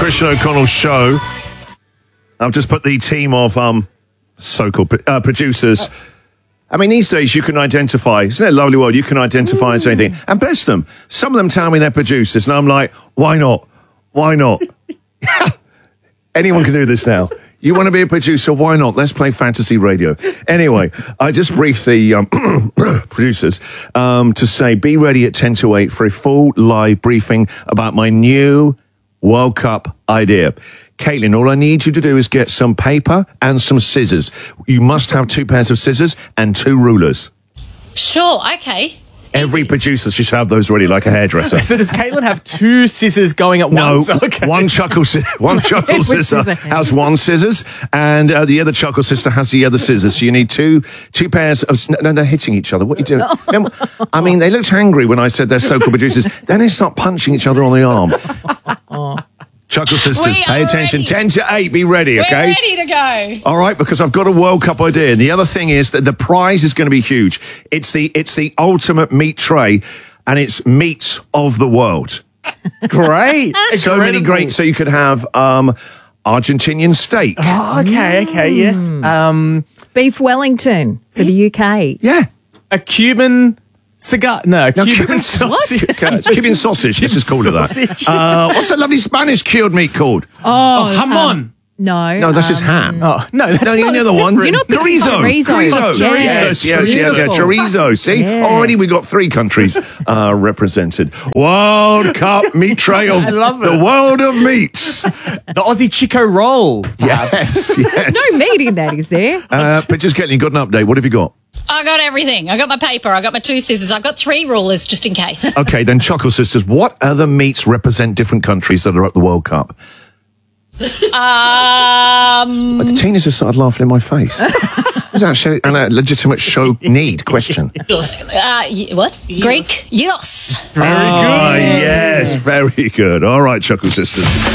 Christian O'Connell show. I've just put the team of so-called producers. I mean, these days you can identify, isn't it a lovely world? You can identify as anything. And bless them, some of them tell me they're producers, and I'm like, why not? Why not? Anyone can do this now. You want to be a producer? Why not? Let's play fantasy radio. Anyway, I just briefed the producers to say, be ready at 10 to 8 for a full live briefing about my new World Cup idea. Caitlin, all I need you to do is get some paper and some scissors. You must have 2 pairs of scissors and 2 rulers. Sure, okay. Every producer should have those ready, like a hairdresser. So does Caitlin have 2 scissors going at once? No, Okay. one chuckle sister has 1 scissors, and the other chuckle sister has the other scissors. So you need two pairs of... No, they're hitting each other. What are you doing? I mean, they looked angry when I said they're so-called producers. Then they start punching each other on the arm. Chuckle sisters, pay attention. Ready. 10 to 8, be ready, okay? We're ready to go. All right, because I've got a World Cup idea. And the other thing is that the prize is going to be huge. It's the ultimate meat tray, and it's meats of the world. Great. So many great. So you could have Argentinian steak. Oh, okay, yes. Beef Wellington for the UK. Yeah. A Cuban cigar. No, Cuban sausage. Cuban sausage. Let's just call it that. What's that lovely Spanish cured meat called? Oh, jamon. No, that's just ham. Oh, no, that's No, not the other one. You're not picking Chorizo. Yes, Yes. Chorizo. See, already we got 3 countries represented. World Cup meat tray of I love it. the world of meats. The Aussie Chico roll. Yes. no meat in that, is there? But just getting, you got an update. What have you got? I got everything. I got my paper. I got my 2 scissors. I've got 3 rulers just in case. Okay, then Chuckle Sisters, what other meats represent different countries that are at the World Cup? Tina's just started laughing in my face. Is that a legitimate show need question? What? Greek? Yes. Very good. Yes, very good. All right, Chuckle Sisters.